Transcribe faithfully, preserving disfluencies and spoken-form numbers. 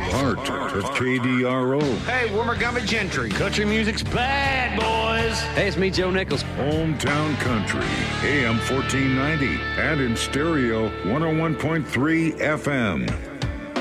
heart of K D R O. Hey, we're Montgomery Gentry. Country music's bad, boys. Hey, it's me, Joe Nichols. Hometown Country, A M fourteen ninety, and in stereo, one oh one point three F M.